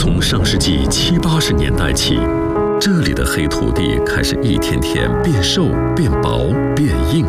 从上世纪70、80年代起，这里的黑土地开始一天天变瘦、变薄、变硬，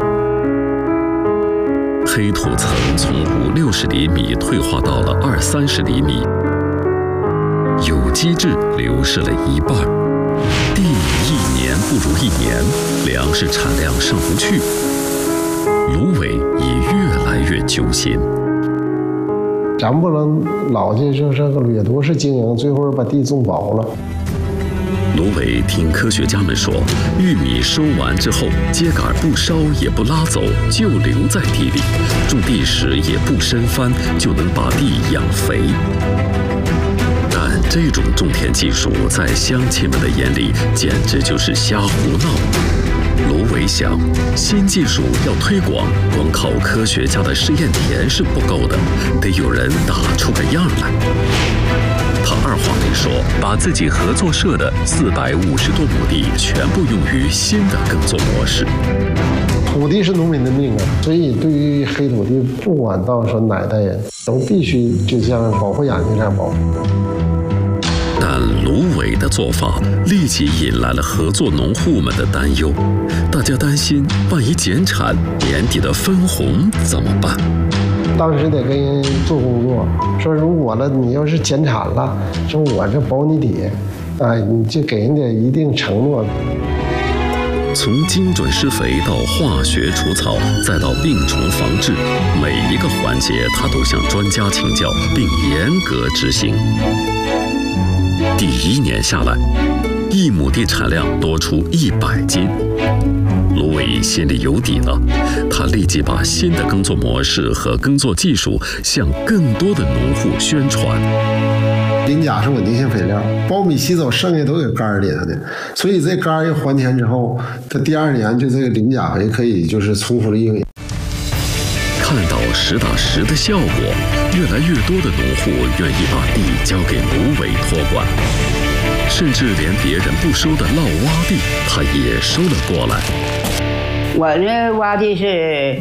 黑土层从50、60厘米退化到了20、30厘米，有机质流失了一半，地一年不如一年，粮食产量上不去，芦苇已越来越揪心。 咱不能老去就这个掠夺式经营，最后把地种薄了。 芦苇听科学家们说，玉米收完之后，秸秆不烧也不拉走，就留在地里，种地时也不深翻，就能把地养肥。但这种种田技术在乡亲们的眼里简直就是瞎胡闹。芦苇想，新技术要推广，光靠科学家的试验田是不够的，得有人打出个样来。他二话没说，把自己合作社的450多亩地全部用于新的耕作模式。 土地是农民的命啊，所以对于黑土地，不管到说哪代人，都必须就像保护眼睛这样保护。 但芦苇的做法立即引来了合作农户们的担忧，大家担心万一减产，年底的分红怎么办？ 当时得跟人做工作，说如果了你要是减产了，说我这保你底，哎，你就给人家一定承诺。 从精准施肥到化学除草，再到病虫防治，每一个环节他都向专家请教，并严格执行。第1年下来，1亩地产量多出100斤。芦苇心里有底了，他立即把新的耕作模式和耕作技术向更多的农户宣传。 磷钾是稳定性肥料，苞米吸走剩下都有杆里头的，所以这杆一还田之后，它第2年就这个磷钾肥可以就是充分利用。 看到实打实的效果，越来越多的农户愿意把地交给芦苇托管，甚至连别人不收的涝洼地，他也收了过来。 我这洼地是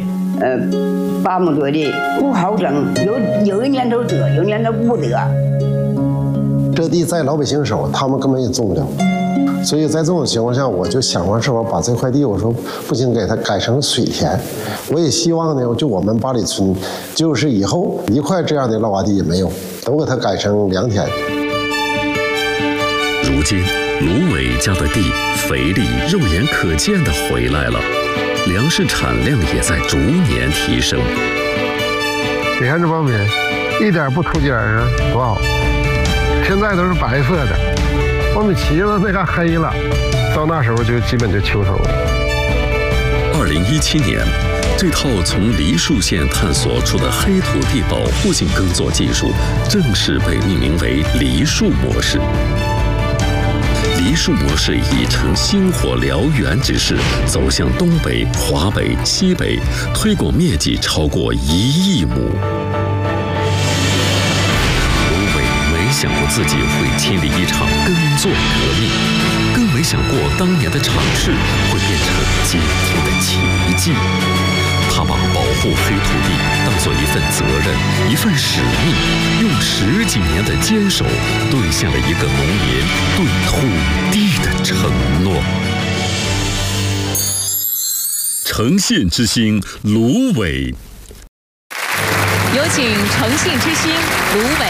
8亩多地，不好整，有一年都得，有一年都不得。 这地在老百姓手，他们根本也种不了。所以在这种情况下，我就想方设法把这块地，我说不行，给它改成水田。我也希望呢，就我们八里村，就是以后一块这样的涝洼地也没有，都给它改成良田。 如今，芦苇家的地肥力肉眼可见地回来了，粮食产量也在逐年提升。 你看这苞米，一点不秃尖啊，多好！现在都是白色的。苞米畦子那个黑了，到那时候就基本就秋头了。 2017年，这套从梨树县探索出的黑土地保护性耕作技术，正式被命名为梨树模式。梨树模式已呈星火燎原之势，走向东北、华北、西北，推广面积超过1亿亩。想过自己会亲历一场耕作革命，更没想过当年的尝试会变成今天的奇迹。他把保护黑土地当作一份责任，一份使命，用10几年的坚守兑现了一个农民对土地的承诺。诚信之星芦苇， 有请诚信之星芦苇。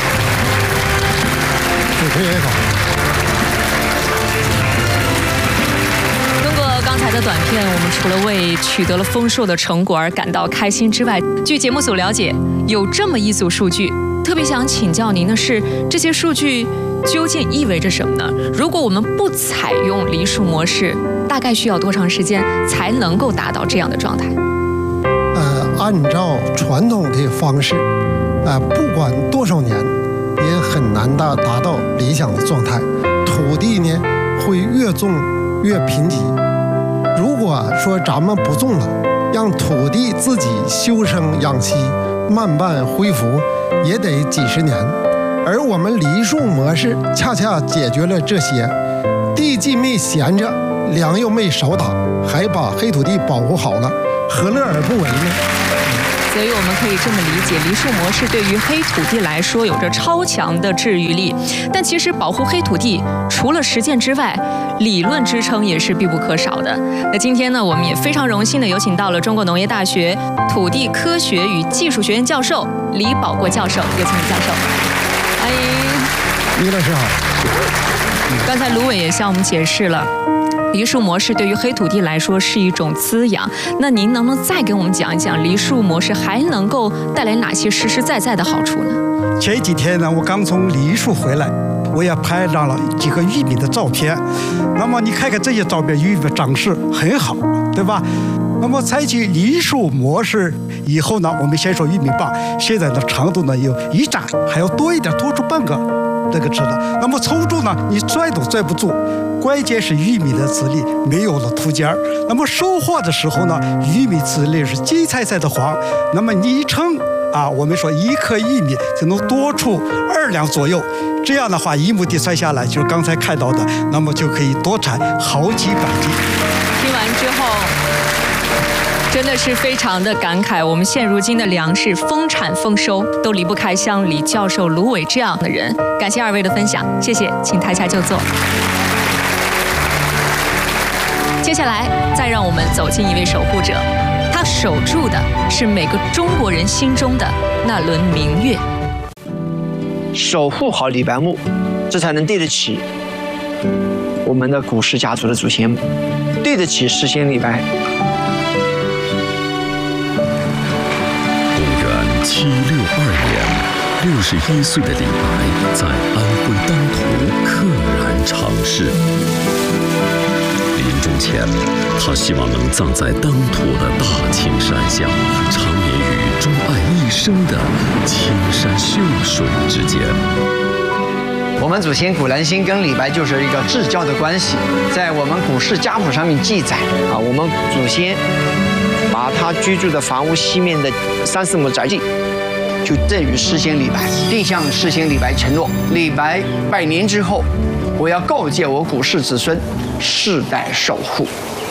通过刚才的短片，我们除了为取得了丰硕的成果而感到开心之外，据节目组了解，有这么一组数据，特别想请教您的是，这些数据究竟意味着什么呢？如果我们不采用梨树模式，大概需要多长时间才能够达到这样的状态？ 按照传统的方式，不管多少年，也很难达到理想的状态。土地呢会越种越贫瘠。如果说咱们不种了，让土地自己休生养息，慢慢恢复，也得几十年。而我们梨树模式恰恰解决了这些，地既没闲着，粮又没少打，还把黑土地保护好了，何乐而不为呢？ 所以我们可以这么理解，梨树模式对于黑土地来说有着超强的治愈力。但其实保护黑土地，除了实践之外，理论支撑也是必不可少的。那今天呢，我们也非常荣幸的有请到了中国农业大学土地科学与技术学院教授李保国教授，有请李教授，欢迎。 李老师好。 刚才卢伟也向我们解释了，梨树模式对于黑土地来说是一种滋养。那您能不能再给我们讲一讲梨树模式还能够带来哪些实实在在的好处呢？ 前几天呢，我刚从梨树回来，我也拍上了几个玉米的照片。那么你看看这些照片，玉米长势很好，对吧？那么采取梨树模式以后呢，我们先说玉米棒，现在的长度呢有1拃，还要多一点，多出半个这个枝的。那么抽住呢，你拽都拽不住，关键是玉米的籽粒没有了凸尖儿。那么收获的时候呢，玉米籽粒是金灿灿的黄。那么你一称啊，我们说1颗玉米就能多出2两左右。这样的话，一亩地算下来，就是刚才看到的，那么就可以多产好几百斤。 听完之后，真的是非常的感慨。我们现如今的粮食丰产丰收，都离不开像李教授、卢伟这样的人。感谢2位的分享，谢谢，请台下就坐。接下来，再让我们走进一位守护者，他守住的是每个中国人心中的那轮明月。 守护好李白墓，这才能对得起我们的古氏家族的祖先，对得起诗仙李白。 公元762年，61岁的李白在安徽当涂溘然长逝。临终前，他希望能葬在当涂的大青山下，长眠于钟爱一生的青山秀水之间。 我们祖先古兰心跟李白就是一个至交的关系，在我们古氏家谱上面记载啊，我们祖先把他居住的房屋西面的3、4亩宅地，就赠予诗仙李白，并向诗仙李白承诺：李白100年之后，我要告诫我古氏子孙，世代守护。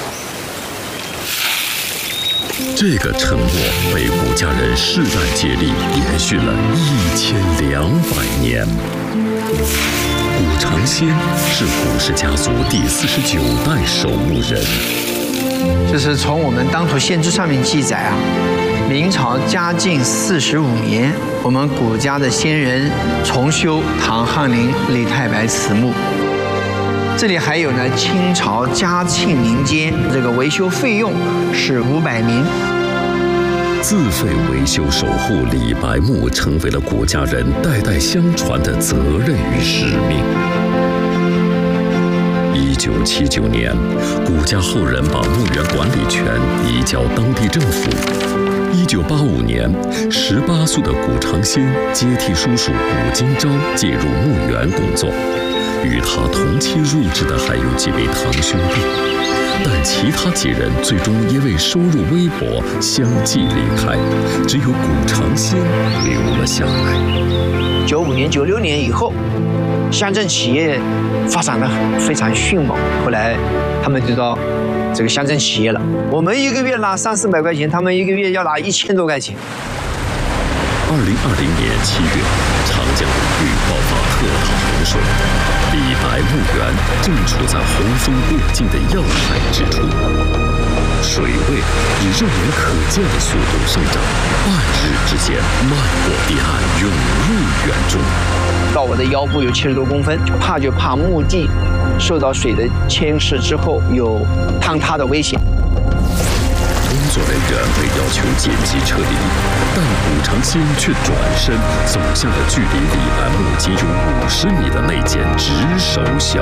这个承诺被古家人世代接力，延续了1200年。古长仙是古氏家族第49代守墓人。 这是从我们当涂县志上面记载啊，明朝嘉靖45年，我们古家的先人重修唐翰林李太白祠墓。这里还有呢，清朝嘉庆年间这个维修费用是500名。 自费维修守护李白墓，成为了古家人代代相传的责任与使命。1979年，古家后人把墓园管理权移交当地政府。1985年，18岁的古长仙接替叔叔古今朝介入墓园工作。与他同期入职的还有几位堂兄弟，但其他几人最终因为收入微薄相继离开，只有古长仙留了下来。 95年、96年以后，乡镇企业发展得非常迅猛，后来他们就到这个乡镇企业了。我们一个月拿300、400块钱，他们一个月要拿1000多块钱。 2020年7月，长江流域爆发特大洪水，李白墓园正处在洪峰过境的要害之处，水位以肉眼可见的速度上涨，半日之间漫过堤岸，涌入园中。 到我的腰部有70多公分，就怕墓地受到水的侵蚀之后有坍塌的危险。 工作人员被要求紧急撤离，但古长仙却转身走向了距离李白墓仅有50米的那间值守小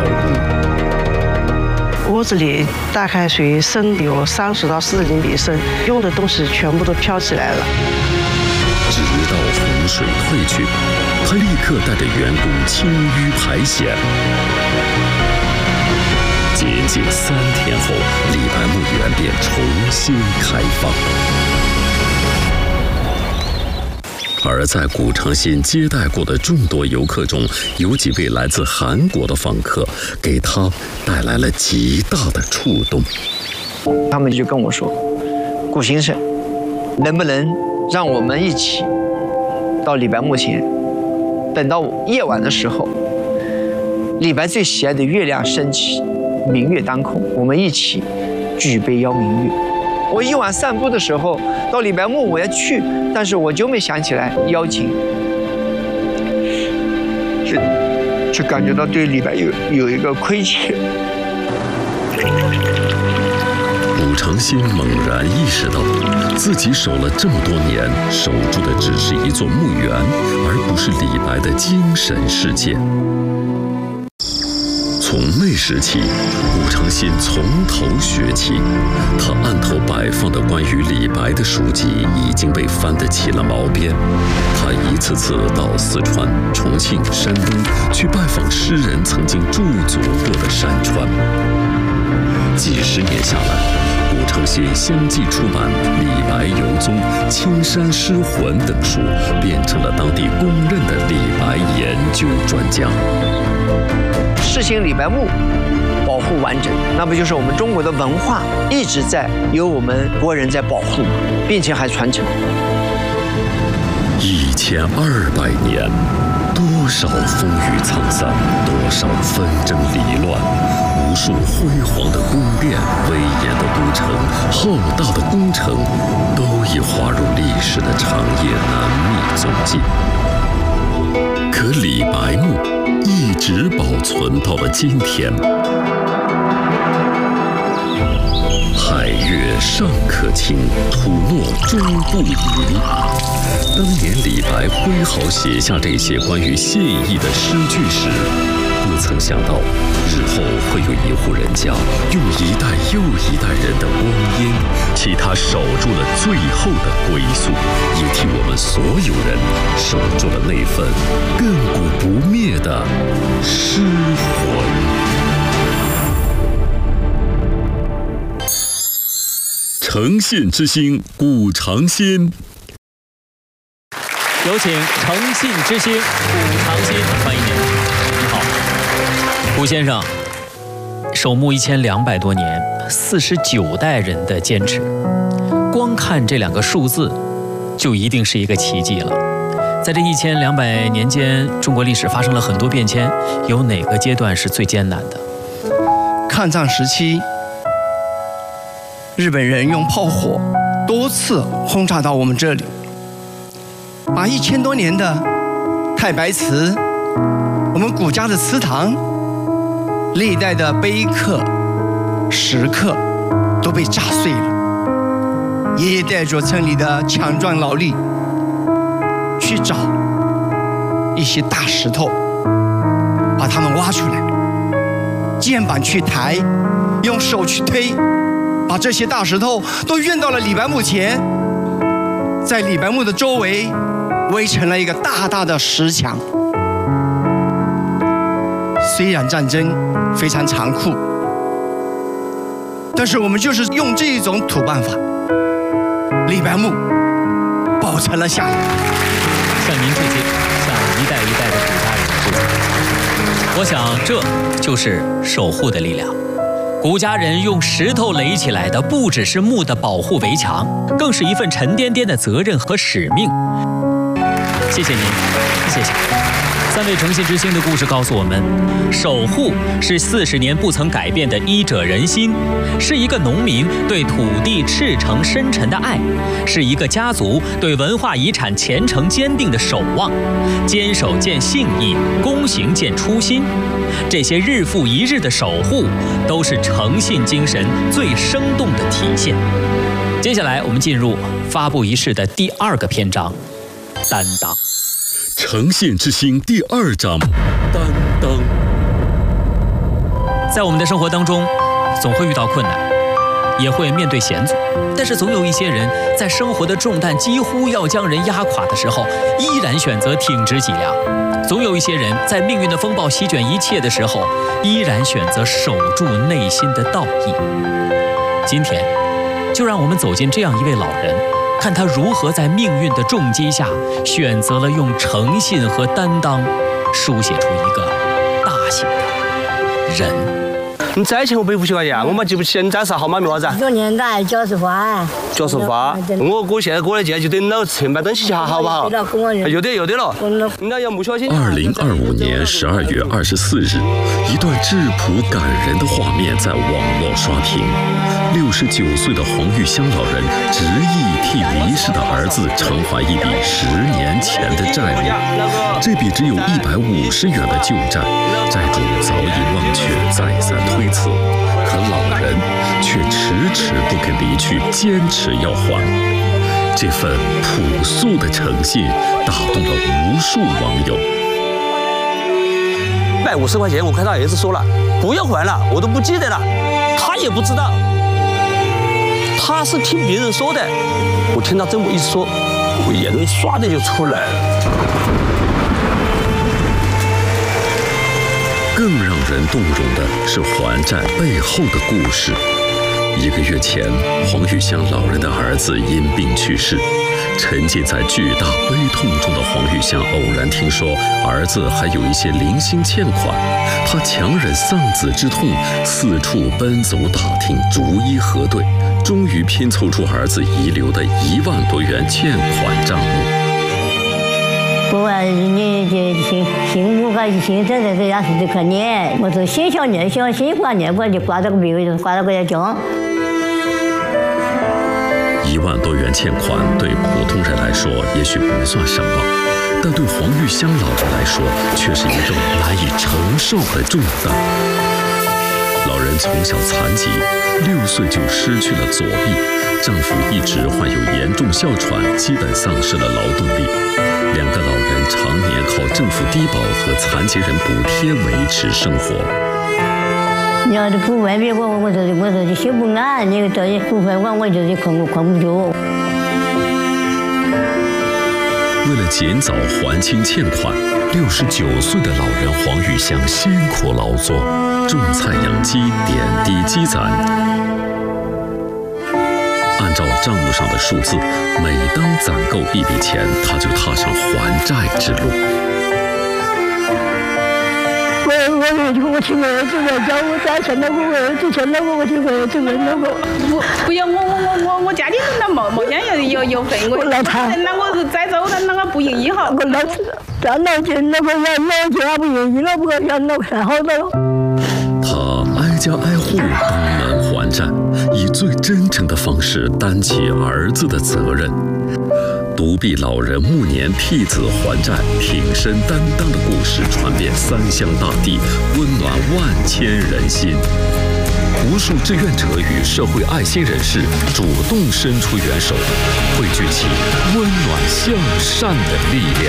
屋。 屋子里大概水深有30到40厘米深，用的东西全部都飘起来了。 直到洪水退去，他立刻带着员工清淤排险。仅仅3天后，李白墓园便重新开放。而在古长仙接待过的众多游客中，有几位来自韩国的访客，给他带来了极大的触动。 他们就跟我说：“顾先生，能不能让我们一起到李白墓前，等到夜晚的时候，李白最喜爱的月亮升起，明月当空，我们一起举杯邀明月。我一晚散步的时候，到李白墓我要去，但是我就没想起来邀请，就感觉到对李白有一个亏欠。 武承新猛然意识到，自己守了这么多年，守住的只是一座墓园，而不是李白的精神世界。从那时起，武承新从头学起。他案头摆放的关于李白的书籍已经被翻得起了毛边。他一次次到四川、重庆、山东去拜访诗人曾经驻足过的山川。几十年下来，武承新相继出版《李白游踪》《青山诗魂》等书，变成了当地公认的李白研究专家。 世兴李白墓保护完整，那不就是我们中国的文化一直在由我们国人在保护，并且还传承。 1200年，多少风雨沧桑，多少纷争离乱，无数辉煌的宫殿、威严的都城、浩大的工程，都已划入历史的长夜难觅踪迹。可李白墓一直保存到了今天。海月上可亲，土诺终不移。当年李白挥毫写下这些关于谢意的诗句时，不曾想到日后会有一户人家用一代又一代人的光阴，替他守住了最后的归宿，也替我们所有人守住了那份亘古不灭的诗魂。诚信之星古长新， 有请诚信之星古长新，欢迎您。你好，古先生，守墓1200多年，49代人的坚持，光看这2个数字，就一定是一个奇迹了。在这1200年间，中国历史发生了很多变迁，有哪个阶段是最艰难的？ 抗战时期，日本人用炮火多次轰炸到我们这里，把1000多年的太白祠、我们古家的祠堂、历代的碑刻、石刻都被炸碎了，也带着村里的强壮劳力去找一些大石头，把它们挖出来，肩膀去抬，用手去推，把这些大石头都运到了李白墓前，在李白墓的周围围成了一个大大的石墙。虽然战争非常残酷，但是我们就是用这种土办法，李白墓保存了下来。 向您致敬，向一代一代的古家人致敬。我想这就是守护的力量。古家人用石头垒起来的，不只是墓的保护围墙，更是一份沉甸甸的责任和使命。谢谢您，谢谢。3位诚信之星的故事告诉我们，守护是40年不曾改变的医者仁心，是一个农民对土地赤诚深沉的爱，是一个家族对文化遗产虔诚坚定的守望。坚守见信义，躬行见初心。这些日复一日的守护，都是诚信精神最生动的体现。接下来，我们进入发布仪式的第2个篇章——担当。 诚信之星第2章，担当。 在我们的生活当中，总会遇到困难，也会面对险阻，但是总有一些人在生活的重担几乎要将人压垮的时候，依然选择挺直脊梁；总有一些人在命运的风暴席卷一切的时候，依然选择守住内心的道义。今天，就让我们走进这样一位老人，看他如何在命运的重击下，选择了用诚信和担当，书写出一个大写的人。 你再欠我150块钱，我们记不起现在是号码没啥子。 这个年代就是花。 就是花。我现在过来见就等到承办登记下，好不好？有的了。那要不小心。 2025年12月24日，一段质朴感人的画面在网络刷屏。69岁的黄玉香老人执意替离世的儿子偿还一笔10年前的债务。这笔只有150元的旧债，债主早已忘却，再三推辞，可老人却迟不肯离去，坚持要还。这份朴素的诚信打动了无数网友。 150块钱，我看他儿子说了不要还了，我都不记得了，他也不知道，他是听别人说的。我听他这么一说，我眼泪唰的就出来了。 更让人动容的是还债背后的故事。1个月前，黄玉香老人的儿子因病去世，沉浸在巨大悲痛中的黄玉香偶然听说儿子还有一些零星欠款，他强忍丧子之痛，四处奔走打听，逐一核对，终于拼凑出儿子遗留的1万多元欠款账目。 不然你这信我个信这个也是可念，我说心小念小，心挂念挂就挂到个别个挂到个要讲。 1万多元欠款对普通人来说也许不算什么，但对黄玉香老人来说却是一种难以承受的重担。老人从小残疾，6岁就失去了左臂，丈夫一直患有严重哮喘，基本丧失了劳动力。2个老人常年靠政府低保和残疾人补贴维持生活。 你要是不还给我说就心不安，你到底不还我就是扛不住。 为了尽早还清欠款，69岁的老人黄玉香辛苦劳作，种菜养鸡，点滴积攒。按照账目上的数字，每当攒够一笔钱，他就踏上还债之路。 我听儿子在叫我再欠那个儿子欠那个，我听儿子问那个。 不要我家里人没想要分我，那我是再走，那个不愿意哈。 我老钱那个要老钱还不愿意了，不要老看好的了。 他挨家挨户登门还债，以最真诚的方式担起儿子的责任。独臂老人暮年替子还债、挺身担当的故事传遍3乡大地，温暖万千人心。无数志愿者与社会爱心人士主动伸出援手，汇聚起温暖向善的力量。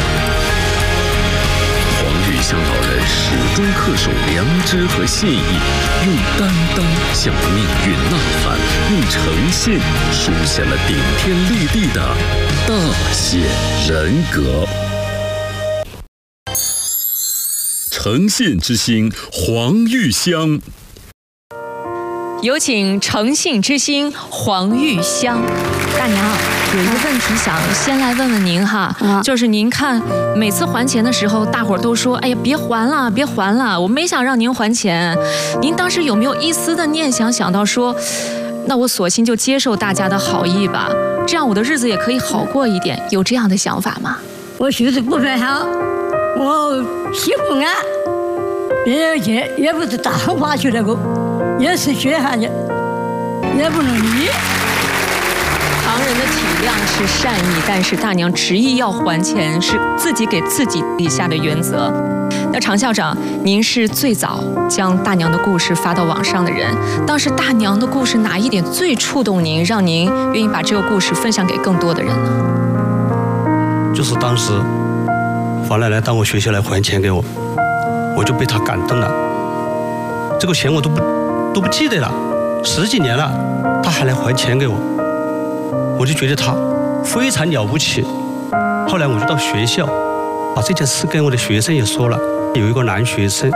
黄玉香老人始终恪守良知和信义，用担当向命运呐喊，用诚信书写了顶天立地的大写人格。诚信之星黄玉香， 有请诚信之星黄玉香。大娘，有一个问题想先来问问您哈，就是您看每次还钱的时候，大伙儿都说，哎呀，别还了，别还了，我没想让您还钱。您当时有没有一丝的念想，想到说，那我索性就接受大家的好意吧，这样我的日子也可以好过一点，有这样的想法吗？ 我学识不太好，我心不安，别人去也不是大话去那个，也是学下去，也不能理。 旁人的体谅是善意，但是大娘执意要还钱，是自己给自己立下的原则。那常校长，您是最早将大娘的故事发到网上的人，当时大娘的故事哪一点最触动您，让您愿意把这个故事分享给更多的人呢？ 就是当时黄奶奶到我学校来还钱给我，我就被她感动了。这个钱我都不记得了，10几年了，她还来还钱给我，我就觉得她非常了不起。后来我就到学校，把这件事跟我的学生也说了。有一个男学生，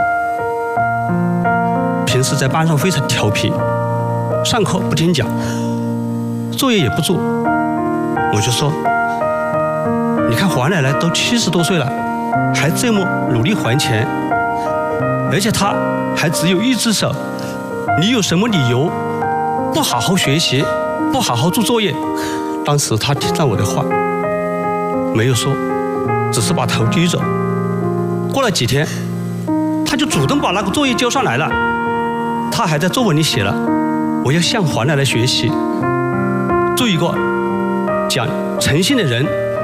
平时在班上非常调皮，上课不听讲，作业也不做。我就说，你看黄奶奶都70多岁了，还这么努力还钱，而且她还只有1只手， 你有什么理由不好好学习，不好好做作业？当时他听了我的话，没有说，只是把头低着。过了几天，他就主动把那个作业交上来了。他还在作文里写了：我要向黄奶奶学习，做一个讲诚信的人。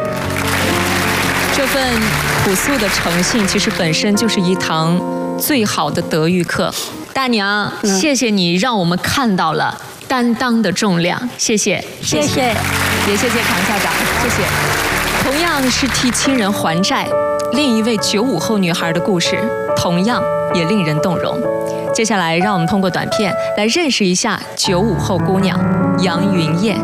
这份朴素的诚信，其实本身就是一堂最好的德育课。大娘，谢谢你让我们看到了担当的重量，谢谢， 谢谢， 也谢谢唐校长，谢谢。同样是替亲人还债，另一位95后女孩的故事，同样也令人动容。接下来，让我们通过短片来认识一下95后姑娘杨云燕。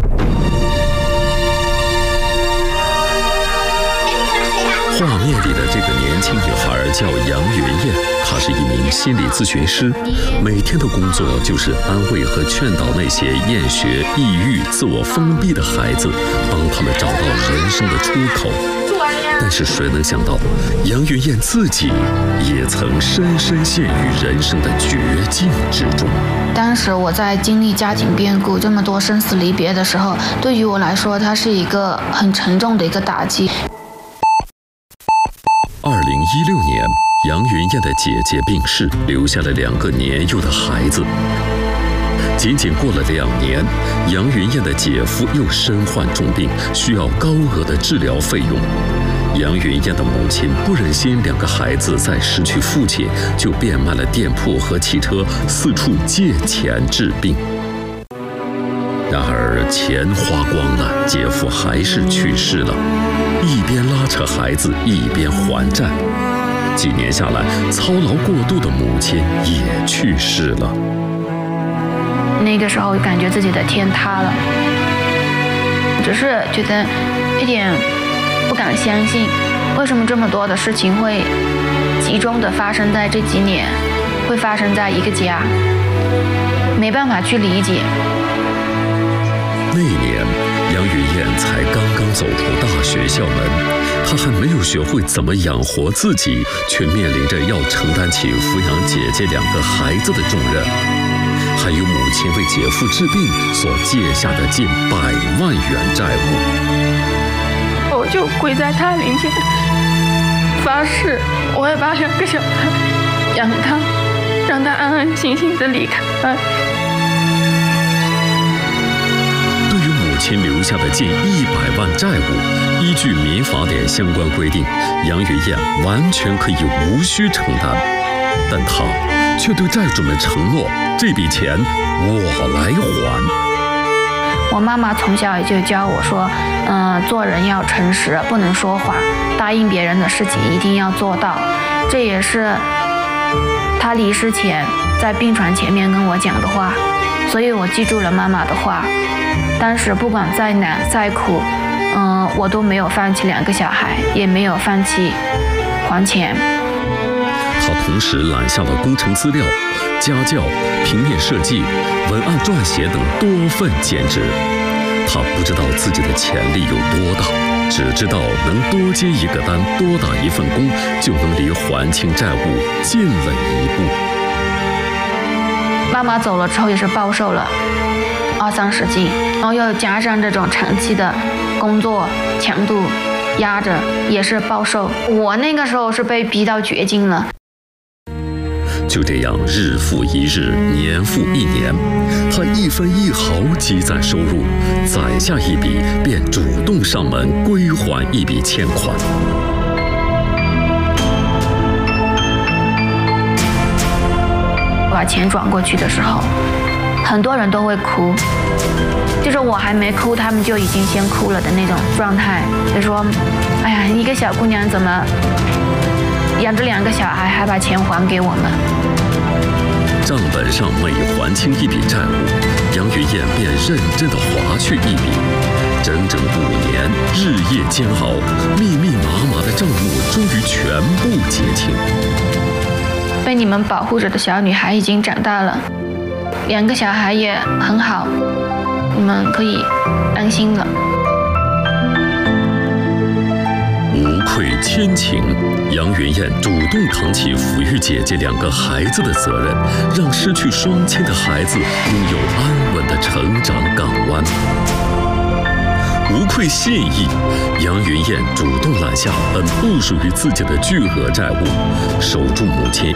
画面里的这个年轻女孩叫杨云燕，她是一名心理咨询师，每天的工作就是安慰和劝导那些厌学、抑郁、自我封闭的孩子，帮他们找到人生的出口。但是谁能想到，杨云燕自己也曾深深陷于人生的绝境之中。 当时我在经历家庭变故这么多生死离别的时候，对于我来说，它是一个很沉重的一个打击。 2016年，杨云燕的姐姐病逝，留下了2个年幼的孩子。仅仅过了2年，杨云燕的姐夫又身患重病，需要高额的治疗费用。杨云燕的母亲不忍心2个孩子再失去父亲，就变卖了店铺和汽车，四处借钱治病。然而钱花光了，姐夫还是去世了。一边拉扯孩子，一边还债。几年下来，操劳过度的母亲也去世了。 那个时候感觉自己的天塌了，只是觉得一点不敢相信，为什么这么多的事情会集中的发生在这几年，会发生在一个家，没办法去理解。 那年，杨云燕才刚刚走出大学校门，她还没有学会怎么养活自己，却面临着要承担起抚养姐姐2个孩子的重任，还有母亲为姐夫治病所借下的近100万元债务。 我就跪在他面前发誓，我会把2个小孩养大，让他安安心心的离开。 母亲留下的近100万债务，依据民法典相关规定，杨云燕完全可以无需承担，但她却对债主们承诺，这笔钱我来还。 我妈妈从小也就教我说，做人要诚实，不能说谎，答应别人的事情一定要做到。这也是她离世前在病床前面跟我讲的话，所以我记住了妈妈的话。当时不管再难再苦，我都没有放弃2个小孩，也没有放弃还钱。 他同时揽下了工程资料、家教、平面设计、文案撰写等多份兼职。他不知道自己的潜力有多大，只知道能多接1个单，多打1份工，就能离还清债务近了一步。 妈妈走了之后也是暴瘦了20-30斤，然后又加上这种长期的工作强度压着，也是暴瘦。我那个时候是被逼到绝境了。 就这样日复一日，年复一年，他1分1毫积攒收入，攒下一笔便主动上门归还一笔欠款。 把钱转过去的时候，很多人都会哭，就是我还没哭，他们就已经先哭了的那种状态。就说，哎呀，一个小姑娘怎么养着2个小孩，还把钱还给我们？ 账本上每还清一笔债务，杨云燕便认真地划去一笔。整整5年，日夜煎熬，密密麻麻的账目终于全部结清。 被你们保护着的小女孩已经长大了，2个小孩也很好，你们可以安心了。 无愧亲情，杨云燕主动扛起抚育姐姐2个孩子的责任，让失去双亲的孩子拥有安稳的成长港湾。无愧信义，杨云燕主动揽下本不属于自己的巨额债务，守住母亲